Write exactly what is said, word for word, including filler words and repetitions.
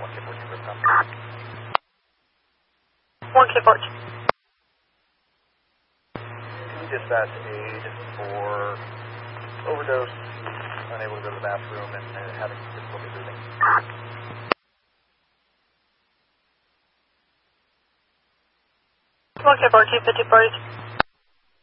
one K fourteen for stop. one K fourteen. Dispatch aid for overdose, unable to go to the bathroom, and, and having difficulty breathing. one K fourteen, fifty forty.